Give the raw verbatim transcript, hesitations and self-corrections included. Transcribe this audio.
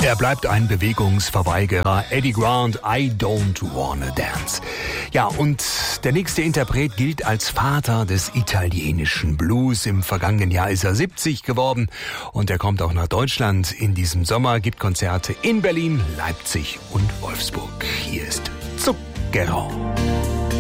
Er bleibt ein Bewegungsverweigerer. Eddie Grant, I Don't Wanna Dance. Ja, und der nächste Interpret gilt als Vater des italienischen Blues. Im vergangenen Jahr ist er siebzig geworden und er kommt auch nach Deutschland in diesem Sommer, gibt Konzerte in Berlin, Leipzig und Wolfsburg. Hier ist Zucchero.